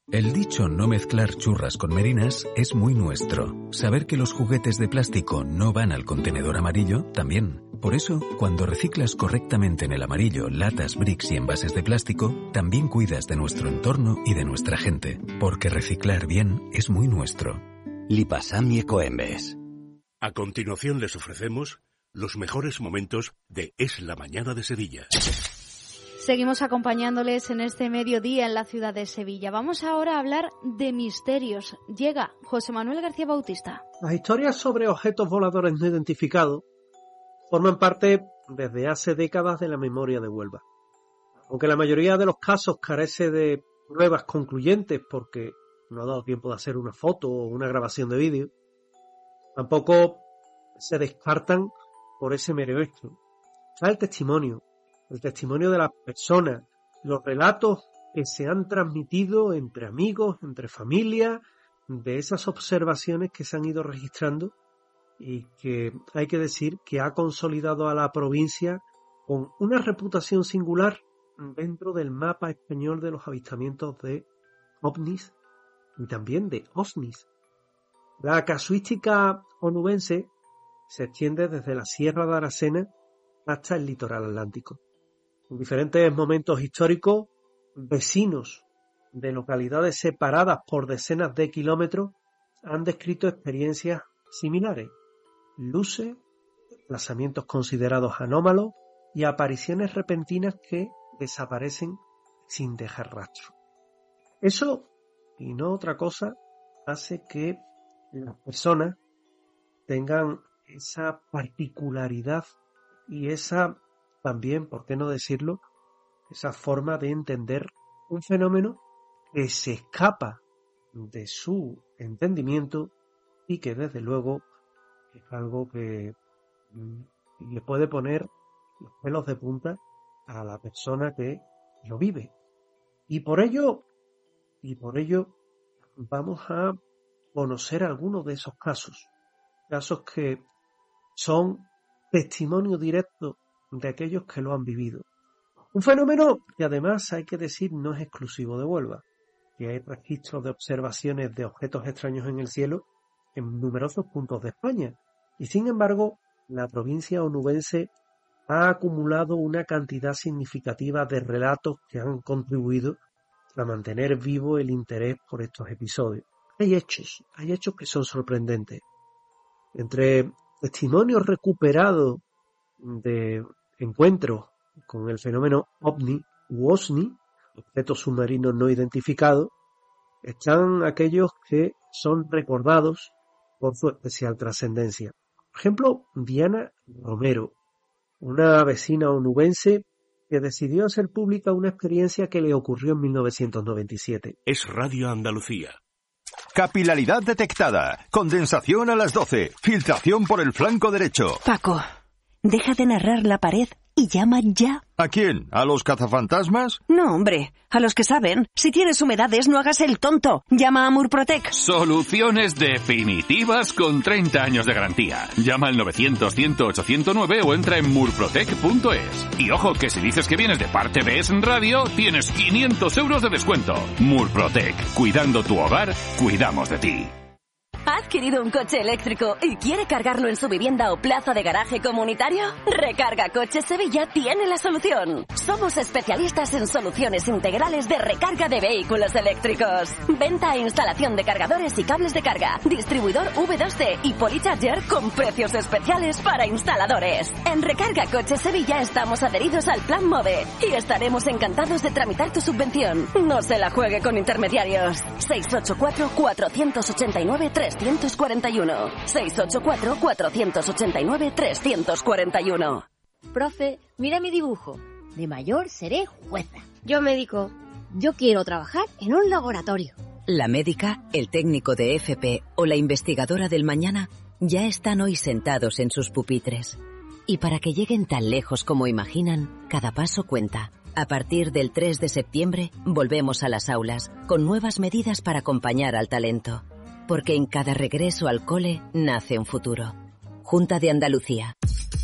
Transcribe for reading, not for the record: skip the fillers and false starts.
El dicho no mezclar churras con merinas es muy nuestro. Saber que los juguetes de plástico no van al contenedor amarillo, también. Por eso, cuando reciclas correctamente en el amarillo latas, bricks y envases de plástico, también cuidas de nuestro entorno y de nuestra gente. Porque reciclar bien es muy nuestro. Lipasam y Ecoembes. A continuación les ofrecemos los mejores momentos de Es la Mañana de Sevilla. Seguimos acompañándoles en este mediodía en la ciudad de Sevilla. Vamos ahora a hablar de misterios. Llega José Manuel García Bautista. Las historias sobre objetos voladores no identificados forman parte desde hace décadas de la memoria de Huelva. Aunque la mayoría de los casos carece de pruebas concluyentes porque no ha dado tiempo de hacer una foto o una grabación de vídeo, tampoco se descartan por ese mero hecho. Está el testimonio de las personas, los relatos que se han transmitido entre amigos, entre familias, de esas observaciones que se han ido registrando y que hay que decir que ha consolidado a la provincia con una reputación singular dentro del mapa español de los avistamientos de ovnis y también de OSNIs. La casuística onubense se extiende desde la Sierra de Aracena hasta el litoral atlántico. En diferentes momentos históricos, vecinos de localidades separadas por decenas de kilómetros han descrito experiencias similares: luces, desplazamientos considerados anómalos y apariciones repentinas que desaparecen sin dejar rastro. Eso, y no otra cosa, hace que las personas tengan esa particularidad y esa también, ¿por qué no decirlo?, esa forma de entender un fenómeno que se escapa de su entendimiento y que desde luego es algo que le puede poner los pelos de punta a la persona que lo vive. Y por ello vamos a conocer algunos de esos casos que son testimonio directo de aquellos que lo han vivido. Un fenómeno que además, hay que decir, no es exclusivo de Huelva, que hay registros de observaciones de objetos extraños en el cielo en numerosos puntos de España. Y sin embargo, la provincia onubense ha acumulado una cantidad significativa de relatos que han contribuido a mantener vivo el interés por estos episodios. Hay hechos que son sorprendentes. Entre testimonios recuperados de encuentros con el fenómeno OVNI u OSNI, objetos submarinos no identificados, están aquellos que son recordados por su especial trascendencia. Por ejemplo, Diana Romero, una vecina onubense que decidió hacer pública una experiencia que le ocurrió en 1997. Es Radio Andalucía. Capilaridad detectada. Condensación a las 12. Filtración por el flanco derecho. Paco, deja de narrar la pared y llama ya. ¿A quién? ¿A los cazafantasmas? No, hombre, a los que saben. Si tienes humedades, no hagas el tonto. Llama a Murprotec. Soluciones definitivas con 30 años de garantía. Llama al 900-100-809 o entra en murprotec.es. Y ojo, que si dices que vienes de parte de Es Radio, tienes 500 euros de descuento. Murprotec. Cuidando tu hogar, cuidamos de ti. ¿Ha adquirido un coche eléctrico y quiere cargarlo en su vivienda o plaza de garaje comunitario? Recarga Coches Sevilla tiene la solución. Somos especialistas en soluciones integrales de recarga de vehículos eléctricos. Venta e instalación de cargadores y cables de carga. Distribuidor V2C y Polycharger con precios especiales para instaladores. En Recarga Coches Sevilla estamos adheridos al Plan MOVE y estaremos encantados de tramitar tu subvención. No se la juegue con intermediarios. 684-489-341. 684-489-341. Profe, mira mi dibujo. De mayor seré jueza. Yo médico. Yo quiero trabajar en un laboratorio. La médica, el técnico de FP o la investigadora del mañana ya están hoy sentados en sus pupitres. Y para que lleguen tan lejos como imaginan, cada paso cuenta. A partir del 3 de septiembre volvemos a las aulas con nuevas medidas para acompañar al talento. Porque en cada regreso al cole nace un futuro. Junta de Andalucía.